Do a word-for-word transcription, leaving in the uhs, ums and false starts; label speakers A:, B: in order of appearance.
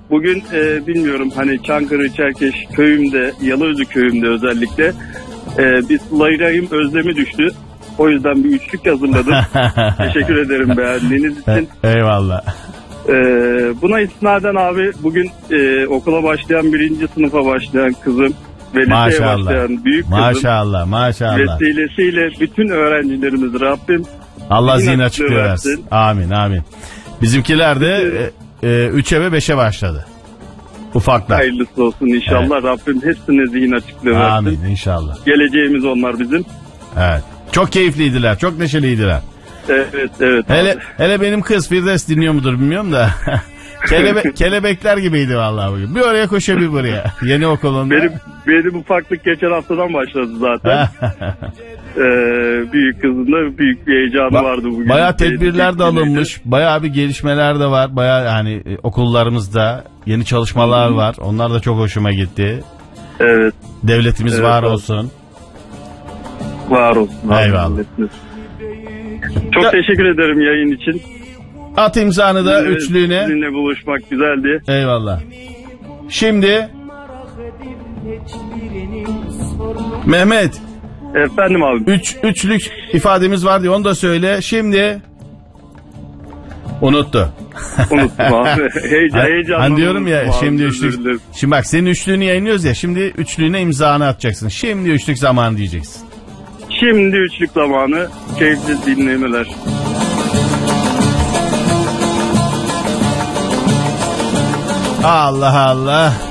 A: Bugün e, bilmiyorum hani Çankırı, Çerkeş köyümde, Yalıözü köyümde özellikle e, bir Sıla-i Rahim özlemi düştü. O yüzden bir üçlük hazırladım. Teşekkür ederim beğendiğiniz için.
B: Eyvallah.
A: E, buna isnaden abi bugün e, okula başlayan birinci sınıfa başlayan kızım ve liseye başlayan büyük kızım.
B: Maşallah maşallah.
A: Vesilesiyle bütün öğrencilerimiz Rabbim
B: Allah zihin açıklığı versin. versin. Amin amin. Bizimkiler de üçe ve beşe başladı. Ufaklar.
A: Hayırlısı olsun inşallah. Evet. Rabbim hepsine zihin açıklığı versin.
B: Amin inşallah.
A: Geleceğimiz onlar bizim.
B: Evet. Çok keyifliydiler. Çok neşeliydiler.
A: Evet evet.
B: Hele, abi. hele benim kız Firdevs dinliyor mudur bilmiyorum da. Kelebe, kelebekler gibiydi vallahi bugün. Bir oraya koşuyor bir buraya. Yeni okulunda.
A: Benim, benim ufaklık geçen haftadan başladı zaten. ee, büyük kızında büyük bir heyecanı ba- vardı bugün.
B: Bayağı tedbirler de alınmış. Bayağı bir gelişmeler de var. Bayağı hani okullarımızda yeni çalışmalar Hı-hı. var. Onlar da çok hoşuma gitti.
A: Evet.
B: Devletimiz evet, var abi. olsun.
A: Var olsun.
B: Eyvallah.
A: Çok ya- teşekkür ederim yayın için.
B: At imzanı da evet, üçlüğüne.
A: Sizinle buluşmak güzeldi.
B: Eyvallah. Şimdi Mehmet.
A: Efendim abi.
B: Üç, üçlük ifademiz var diye onu da söyle. Şimdi unuttu.
A: Unuttum abi. Heyecan, heyecanlandım.
B: Hani diyorum ya şimdi üçlük. Şimdi bak senin üçlüğünü yayınlıyoruz ya. Şimdi üçlüğüne imzanı atacaksın. Şimdi üçlük zamanı diyeceksin.
A: Şimdi üçlük zamanı. Keyifli dinlemeler.
B: Allah Allah.